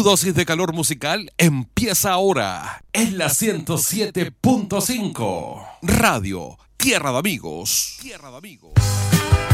dosis de calor musical empieza ahora en la 107.5 Radio Tierra de Amigos. Tierra de Amigos.